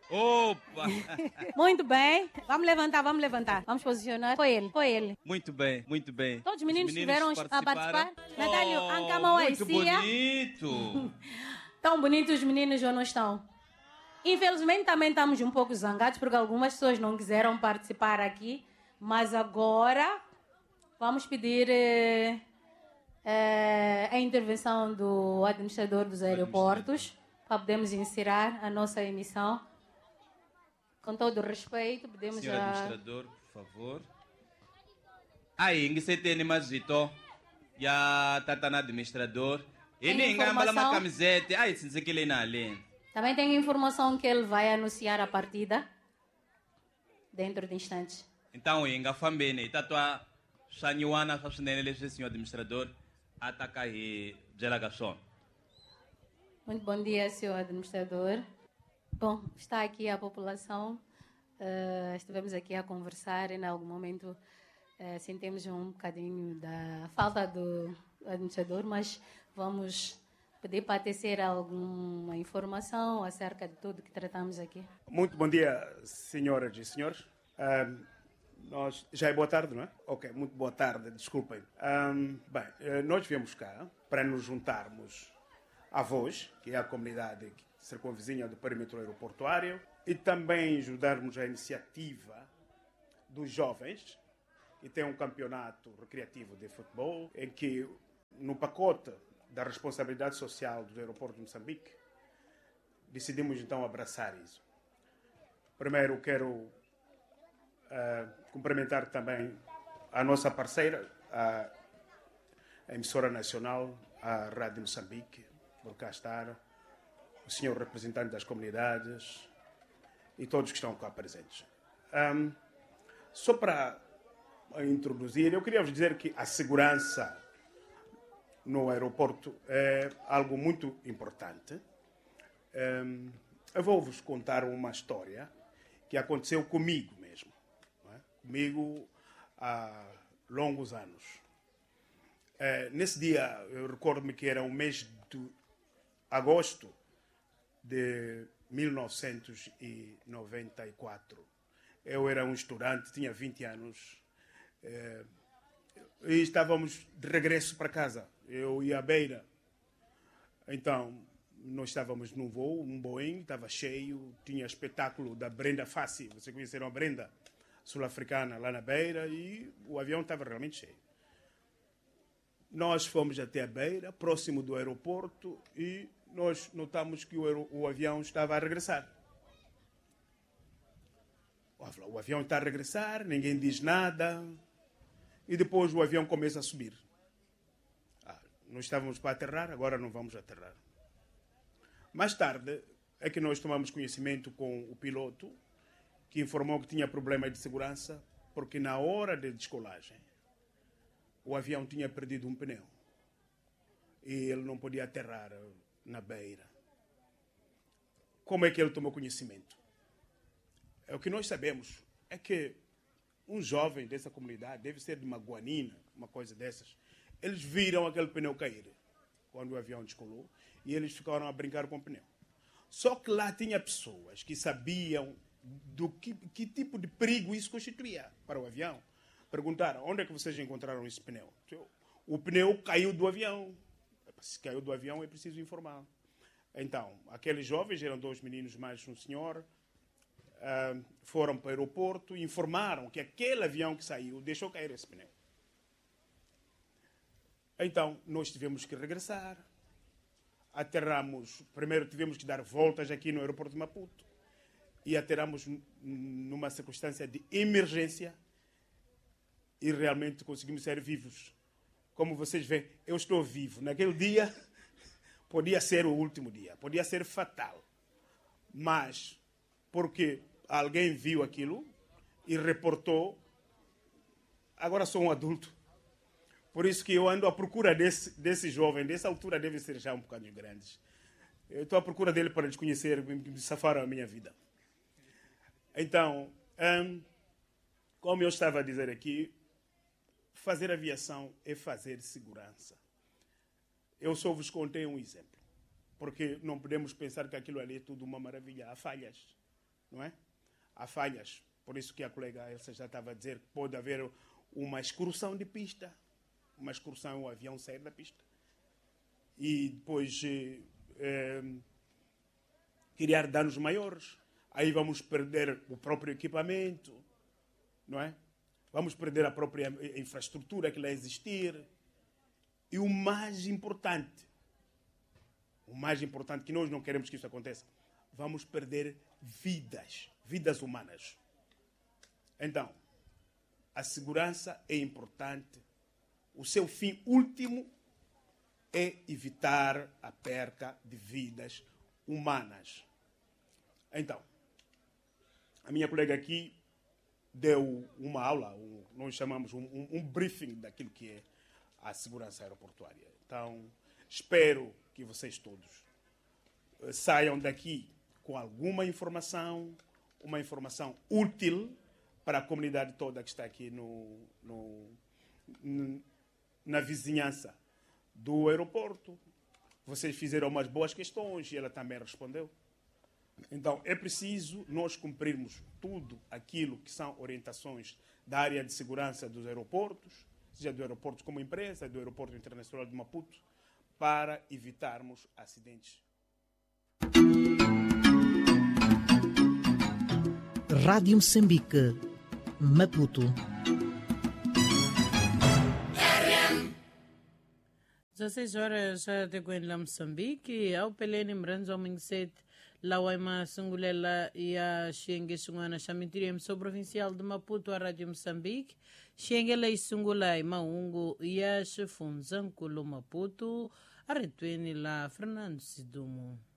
Opa! Muito bem. Vamos levantar. Vamos posicionar. Foi ele. Muito bem. Todos os meninos estiveram a participar. Natália, Oh, Ancamau muito bonito! Tão bonitos os meninos ou não estão? Infelizmente também estamos um pouco zangados porque algumas pessoas não quiseram participar aqui. Mas agora vamos pedir a intervenção do administrador dos aeroportos para podermos iniciar a nossa emissão. Com todo o respeito, podemos Senhor administrador, por favor. Aí, você tem mais dito? Já tá no administrador. E ninguém embala uma camiseta. Ai, se você quer na além. Também tem informação que ele vai anunciar a partida dentro de instantes. Então, Inga Fambene, Tatua Shanyuana, Fashinele, senhor administrador, ataca e delegação. Muito bom dia, senhor administrador. Bom, está aqui a população. Estivemos aqui a conversar e, em algum momento, sentimos um bocadinho da falta do administrador, mas vamos pedir para tecer alguma informação acerca de tudo que tratamos aqui. Muito bom dia, senhoras e senhores. Já é boa tarde, não é? Ok, muito boa tarde, desculpem. Nós viemos cá para nos juntarmos à VOZ, que é a comunidade circunvizinha do perímetro aeroportuário, e também ajudarmos a iniciativa dos jovens, que tem um campeonato recreativo de futebol, em que, no pacote da responsabilidade social do aeroporto de Moçambique, decidimos então abraçar isso. Primeiro quero cumprimentar também a nossa parceira, a emissora nacional, a Rádio Moçambique, por cá estar, o senhor representante das comunidades e todos que estão cá presentes. Só para introduzir, eu queria vos dizer que a segurança no aeroporto é algo muito importante. Eu vou-vos contar uma história que aconteceu comigo mesmo. Não é? Comigo há longos anos. Nesse dia, eu recordo-me que era o mês de agosto de 1994. Eu era um estudante, tinha 20 anos. E estávamos de regresso para casa. Eu ia à Beira. Então, nós estávamos num voo, um Boeing, estava cheio, tinha espetáculo da Brenda Fassie. Vocês conheceram a Brenda sul-africana lá na Beira, e o avião estava realmente cheio. Nós fomos até a Beira, próximo do aeroporto, e nós notamos que o avião estava a regressar. O avião está a regressar, ninguém diz nada, e depois o avião começa a subir. Nós estávamos para aterrar, agora não vamos aterrar. Mais tarde é que nós tomamos conhecimento com o piloto, que informou que tinha problema de segurança, porque na hora de descolagem o avião tinha perdido um pneu e ele não podia aterrar na Beira. Como é que ele tomou conhecimento? O que nós sabemos é que um jovem dessa comunidade, deve ser de Maguanina, uma coisa dessas, eles viram aquele pneu cair quando o avião descolou e eles ficaram a brincar com o pneu. Só que lá tinha pessoas que sabiam do que tipo de perigo isso constituía para o avião. Perguntaram, onde é que vocês encontraram esse pneu? O pneu caiu do avião. Se caiu do avião é preciso informar. Então, aqueles jovens, eram 2 meninos mais um senhor, foram para o aeroporto e informaram que aquele avião que saiu deixou cair esse pneu. Então, nós tivemos que regressar. Aterramos, primeiro tivemos que dar voltas aqui no aeroporto de Maputo e aterramos numa circunstância de emergência e realmente conseguimos ser vivos. Como vocês veem, eu estou vivo. Naquele dia, podia ser o último dia, podia ser fatal. Mas, porque alguém viu aquilo e reportou, agora sou um adulto. Por isso que eu ando à procura desse jovem, dessa altura deve ser já um bocadinho grandes. Eu estou à procura dele para desconhecer, me safaram a minha vida. Então, como eu estava a dizer aqui, fazer aviação é fazer segurança. Eu só vos contei um exemplo, porque não podemos pensar que aquilo ali é tudo uma maravilha. Há falhas. não é? Há falhas. Por isso que a colega Elsa já estava a dizer que pode haver uma excursão de pista. Uma excursão é o avião sair da pista. E depois criar danos maiores. Aí vamos perder o próprio equipamento, não é? Vamos perder a própria infraestrutura que lá existir. E o mais importante que nós não queremos que isso aconteça, vamos perder vidas humanas. Então, a segurança é importante. O seu fim último é evitar a perca de vidas humanas. Então, a minha colega aqui deu uma aula, nós chamamos um briefing daquilo que é a segurança aeroportuária. Então, espero que vocês todos saiam daqui com alguma informação, uma informação útil para a comunidade toda que está aqui na vizinhança do aeroporto. Vocês fizeram umas boas questões e ela também respondeu. Então, é preciso nós cumprirmos tudo aquilo que são orientações da área de segurança dos aeroportos, seja do aeroporto como empresa, do aeroporto internacional de Maputo, para evitarmos acidentes. Rádio Moçambique, Maputo. 16 horas de Guenla, Moçambique, ao Pelene Mbranzo, Mingset, Lauaima, Sungulela e a Xengue Sungana, Chamitiri, emissor provincial de Maputo, a Rádio Moçambique, Xenguela e Sungulai, Maungo e a Chefunzanculo, Maputo, a Retuene lá, Fernando Sidumo.